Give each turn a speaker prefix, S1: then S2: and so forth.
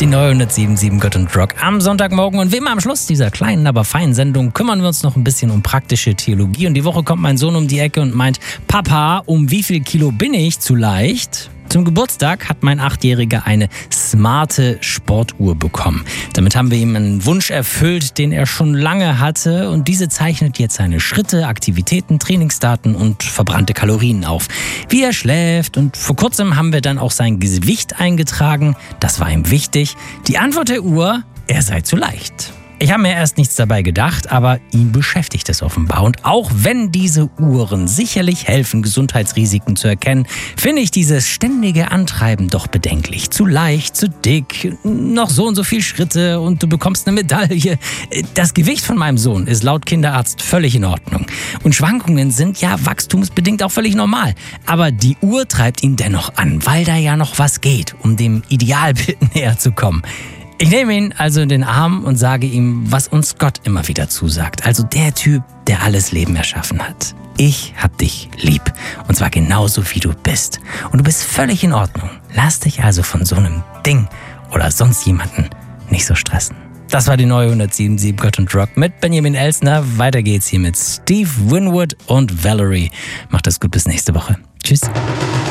S1: Die neue 107.7 Gott und Rock am Sonntagmorgen. Und wie immer am Schluss dieser kleinen, aber feinen Sendung kümmern wir uns noch ein bisschen um praktische Theologie. Und die Woche kommt mein Sohn um die Ecke und meint, Papa, um wie viel Kilo bin ich zu leicht? Zum Geburtstag hat mein 8-Jähriger eine smarte Sportuhr bekommen. Damit haben wir ihm einen Wunsch erfüllt, den er schon lange hatte. Und diese zeichnet jetzt seine Schritte, Aktivitäten, Trainingsdaten und verbrannte Kalorien auf. Wie er schläft. Und vor kurzem haben wir dann auch sein Gewicht eingetragen. Das war ihm wichtig. Die Antwort der Uhr, er sei zu leicht. Ich habe mir erst nichts dabei gedacht, aber ihn beschäftigt es offenbar. Und auch wenn diese Uhren sicherlich helfen, Gesundheitsrisiken zu erkennen, finde ich dieses ständige Antreiben doch bedenklich. Zu leicht, zu dick, noch so und so viele Schritte und du bekommst eine Medaille. Das Gewicht von meinem Sohn ist laut Kinderarzt völlig in Ordnung. Und Schwankungen sind ja wachstumsbedingt auch völlig normal. Aber die Uhr treibt ihn dennoch an, weil da ja noch was geht, um dem Idealbild näher zu kommen. Ich nehme ihn also in den Arm und sage ihm, was uns Gott immer wieder zusagt. Also der Typ, der alles Leben erschaffen hat. Ich hab dich lieb. Und zwar genauso, wie du bist. Und du bist völlig in Ordnung. Lass dich also von so einem Ding oder sonst jemanden nicht so stressen. Das war die neue 107.7 Gott und Rock mit Benjamin Elsner. Weiter geht's hier mit Steve Winwood und Valerie. Macht es gut, bis nächste Woche. Tschüss.